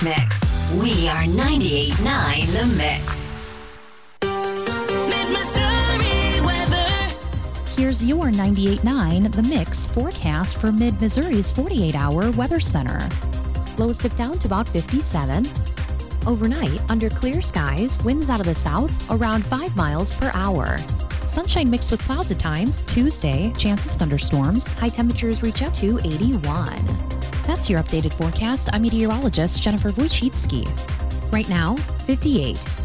Mix. We are 98.9 The Mix. Here's your 98.9 The Mix forecast for Mid-Missouri's 48-hour weather center. Lows dip down to about 57. Overnight, under clear skies, winds out of the south around 5 miles per hour. Sunshine mixed with clouds at times. Tuesday, chance of thunderstorms. High temperatures reach up to 81. That's your updated forecast. I'm meteorologist Jennifer Wojcicki. Right now, 58.